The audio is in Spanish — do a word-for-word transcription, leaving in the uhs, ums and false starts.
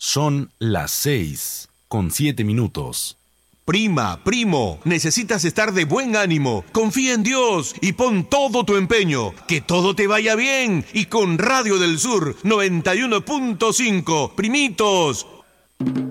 Son las seis con siete minutos. Prima, primo, necesitas estar de buen ánimo. Confía en Dios y pon todo tu empeño. Que todo te vaya bien. Y con Radio del Sur noventa y uno punto cinco, primitos.